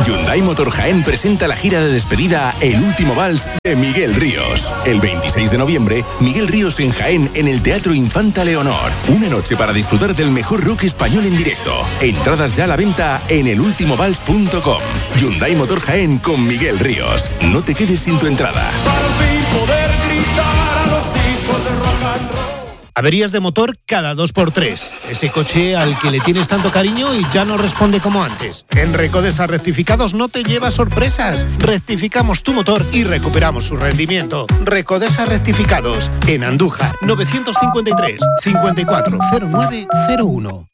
Hyundai Motor Jaén presenta la gira de despedida El Último Vals de Miguel Ríos. El 26 de noviembre, Miguel Ríos en Jaén en el Teatro Infanta Leonor. Una noche para disfrutar del mejor rock español en directo. Entradas ya a la venta en elultimovals.com. Hyundai Motor Jaén con Miguel Ríos. No te quedes sin tu entrada. Poder gritar a los hijos de rock and roll. Averías de motor cada 2x3. Ese coche al que le tienes tanto cariño y ya no responde como antes. En Recodesa Rectificados no te llevas sorpresas. Rectificamos tu motor y recuperamos su rendimiento. Recodesa Rectificados. En Andújar, 953 540901.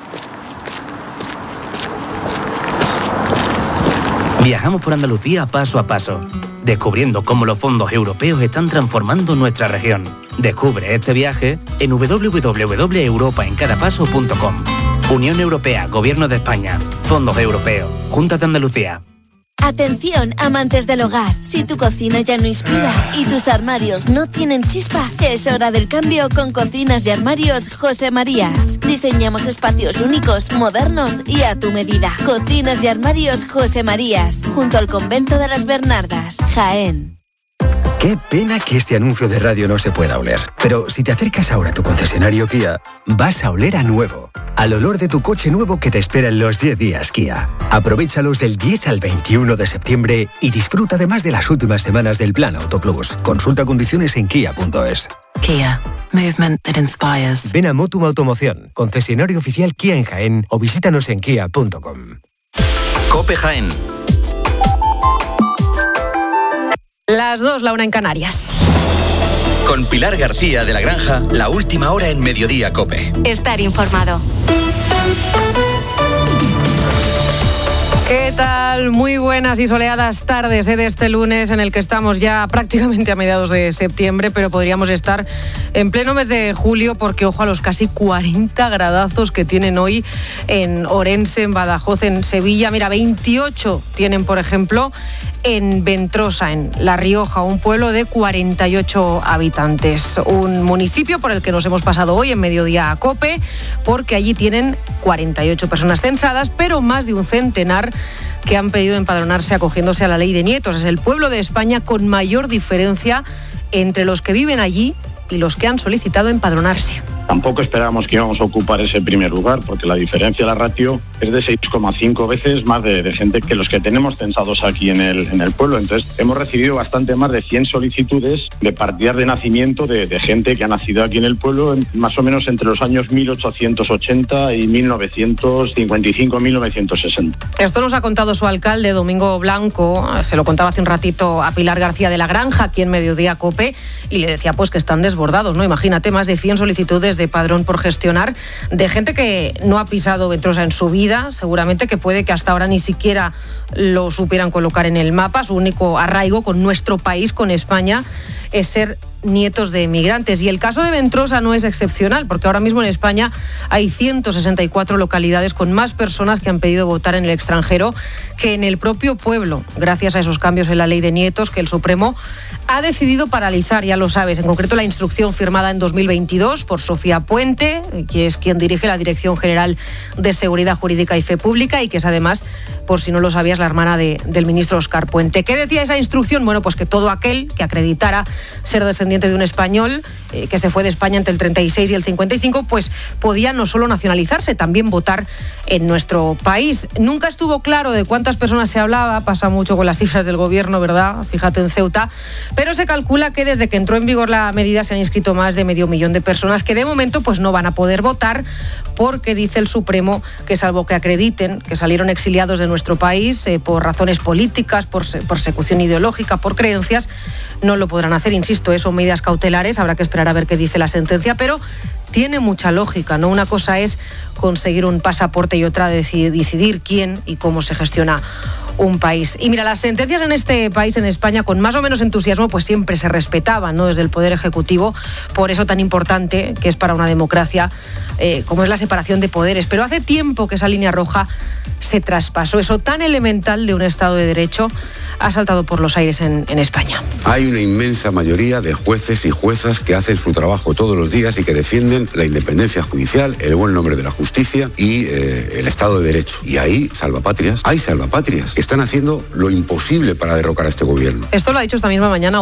Viajamos por Andalucía paso a paso, descubriendo cómo los fondos europeos están transformando nuestra región. Descubre este viaje en www.europaencadapaso.com. Unión Europea, Gobierno de España, Fondos Europeos, Junta de Andalucía. Atención, amantes del hogar. Si tu cocina ya no inspira y tus armarios no tienen chispa, es hora del cambio con Cocinas y Armarios José Marías. Diseñamos espacios únicos, modernos y a tu medida. Cocinas y Armarios José Marías, junto al Convento de las Bernardas, Jaén. Qué pena que este anuncio de radio no se pueda oler. Pero si te acercas ahora a tu concesionario Kia, vas a oler a nuevo. Al olor de tu coche nuevo que te espera en los 10 días Kia. Aprovéchalos del 10 al 21 de septiembre y disfruta además de las últimas semanas del Plan Auto Plus. Consulta condiciones en kia.es. Kia. Movement that inspires. Ven a Motum Automoción, concesionario oficial Kia en Jaén o visítanos en kia.com. COPE Jaén. Las 2, la 1 en Canarias. Con Pilar García de la Granja, la última hora en Mediodía COPE. Estar informado. ¿Qué tal? Muy buenas y soleadas tardes de este lunes en el que estamos ya prácticamente a mediados de septiembre, pero podríamos estar en pleno mes de julio porque ojo a los casi 40 gradazos que tienen hoy en Orense, en Badajoz, en Sevilla. Mira, 28 tienen, por ejemplo, en Ventrosa, en La Rioja, un pueblo de 48 habitantes. Un municipio por el que nos hemos pasado hoy en Mediodía COPE, porque allí tienen 48 personas censadas, pero más de un centenar que han pedido empadronarse acogiéndose a la ley de nietos. Es el pueblo de España con mayor diferencia entre los que viven allí y los que han solicitado empadronarse. Tampoco esperábamos que íbamos a ocupar ese primer lugar, porque la diferencia, la ratio, es de 6,5 veces más de gente que los que tenemos censados aquí en el pueblo. Entonces, hemos recibido bastante más de 100 solicitudes de partidas de nacimiento de gente que ha nacido aquí en el pueblo, más o menos entre los años 1880 y 1955-1960. Esto nos ha contado su alcalde, Domingo Blanco. Se lo contaba hace un ratito a Pilar García de la Granja, aquí en Mediodía COPE, y le decía pues que están desbordados, ¿no? Imagínate, más de 100 solicitudes de padrón por gestionar, de gente que no ha pisado Ventrosa en su vida, seguramente, que puede que hasta ahora ni siquiera lo supieran colocar en el mapa. Su único arraigo con nuestro país, con España, es ser nietos de emigrantes. Y el caso de Ventrosa no es excepcional, porque ahora mismo en España hay 164 localidades con más personas que han pedido votar en el extranjero que en el propio pueblo, gracias a esos cambios en la ley de nietos que el Supremo ha decidido paralizar, ya lo sabes, en concreto la instrucción firmada en 2022 por Sofía Puente, que es quien dirige la Dirección General de Seguridad Jurídica y Fe Pública y que es además, por si no lo sabías, la hermana del ministro Óscar Puente. ¿Qué decía esa instrucción? Bueno, pues que todo aquel que acreditara ser descendiente de un español que se fue de España entre el 36 y el 55, pues podía no solo nacionalizarse, también votar en nuestro país. Nunca estuvo claro de cuántas personas se hablaba, pasa mucho con las cifras del gobierno, ¿verdad? Fíjate en Ceuta, pero se calcula que desde que entró en vigor la medida se han inscrito más de 500.000 de personas que de momento pues no van a poder votar porque dice el Supremo que salvo que acrediten que salieron exiliados de nuestro país por razones políticas, por persecución ideológica, por creencias, no lo podrán hacer. Insisto, son medidas cautelares, habrá que esperar a ver qué dice la sentencia, pero tiene mucha lógica, ¿no? Una cosa es conseguir un pasaporte y otra decidir quién y cómo se gestiona un país. Y mira, las sentencias en este país, en España, con más o menos entusiasmo, pues siempre se respetaban, ¿no? Desde el Poder Ejecutivo, por eso tan importante que es para una democracia, como es la separación de poderes. Pero hace tiempo que esa línea roja se traspasó. Eso tan elemental de un Estado de Derecho ha saltado por los aires en España. Hay una inmensa mayoría de jueces y juezas que hacen su trabajo todos los días y que defienden la independencia judicial, el buen nombre de la justicia y el Estado de Derecho. Y hay salvapatrias que están haciendo lo imposible para derrocar a este gobierno. Esto lo ha dicho esta misma mañana